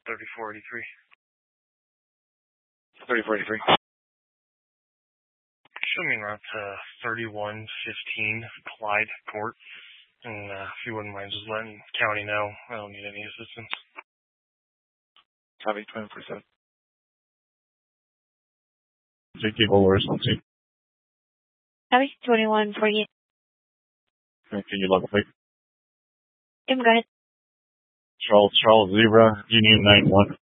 3483. 3483. Show me en route to 3115 Clyde Court. And if you wouldn't mind just letting county know, I don't need any assistance. Copy, 24/7. JT Bowler responsive. Copy, 2148. Can you log a plate? Go ahead. Charles Zebra, Union 91.